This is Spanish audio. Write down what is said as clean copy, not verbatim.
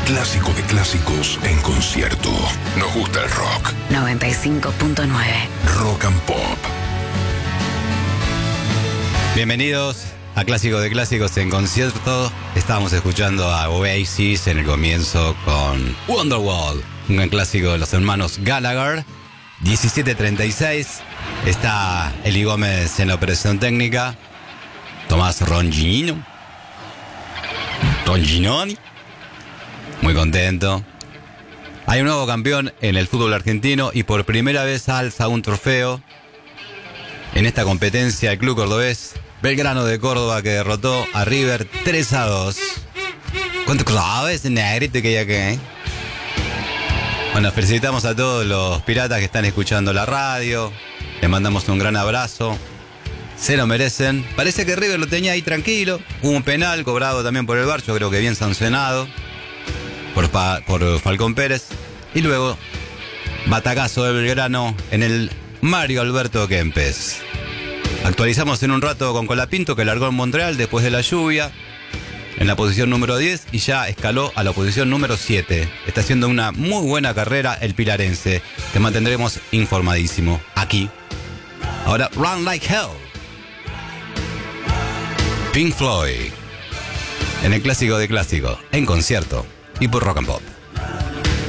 clásico de clásicos en concierto. Nos gusta el rock. 95.9 Rock and Pop. Bienvenidos a Clásico de Clásicos en concierto. Estábamos escuchando a Oasis en el comienzo con Wonderwall, un gran clásico de los hermanos Gallagher. 17:36. Está Eli Gómez en la operación técnica. Tomás Ronginoni. Muy contento. Hay un nuevo campeón en el fútbol argentino y por primera vez alza un trofeo en esta competencia el club cordobés Belgrano de Córdoba, que derrotó a River 3-2. ¿Cuántos claves en negrito que hay aquí? Bueno, felicitamos a todos los piratas que están escuchando la radio. Les mandamos un gran abrazo. Se lo merecen. Parece que River lo tenía ahí tranquilo. Hubo un penal cobrado también por el VAR, yo creo que bien sancionado por Falcón Pérez. Y luego, batacazo de Belgrano en el Mario Alberto Kempes. Actualizamos en un rato con Colapinto, que largó en Montreal después de la lluvia, en la posición número 10 y ya escaló a la posición número 7. Está haciendo una muy buena carrera el pilarense. Te mantendremos informadísimo aquí. Ahora, Run Like Hell. Pink Floyd. En el clásico de clásico, en concierto y por Rock and Pop.